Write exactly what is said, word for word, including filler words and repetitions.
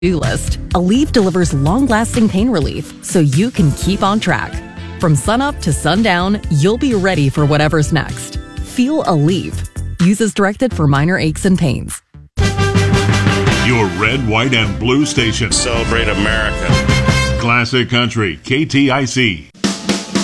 to-do list. Aleve delivers long-lasting pain relief so you can keep on track. From sunup to sundown, you'll be ready for whatever's next. Feel Aleve. Use as directed for minor aches and pains. Your red, white, and blue station. Celebrate America. Classic Country, K T I C.